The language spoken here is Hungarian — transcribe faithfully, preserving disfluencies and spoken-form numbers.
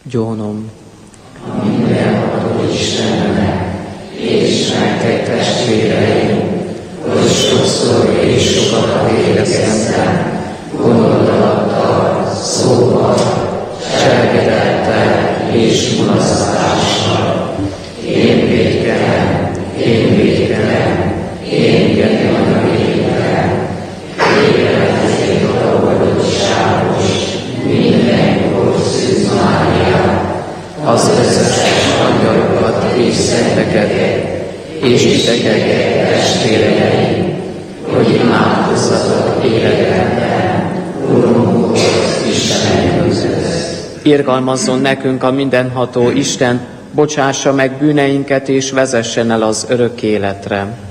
Gyónom. A mindenható Istennek és nektek testvéreim, hogy sokszor és sokat érkeztem, gondolattal, szóval, cselekedettel és mulasztással. Én védkelem, én védkelem, én jöttem a védkelem. Élet a boldoságos, mindenkor Szűz Mária, az összes angyalokat és szenteket, és titeket, testvéreim, hogy imádkozzatok életemben, Urunkhoz, Istenünkhöz. Irgalmazzon nekünk a mindenható Isten, bocsássa meg bűneinket és vezessen el az örök életre.